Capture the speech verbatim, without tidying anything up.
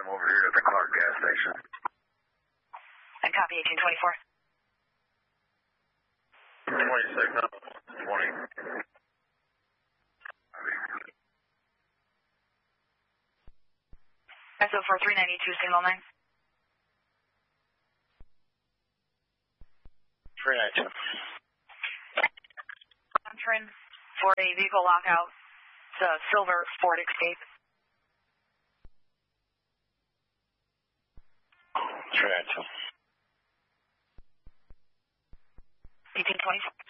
I'm over here at the Clark gas station. And copy eighteen twenty-four. twenty-six, twenty. S O four three ninety-two, signal nine. three ninety-two. Entering for a vehicle lockout. It's a silver Ford Escape. three ninety-two. eighteen twenty-four.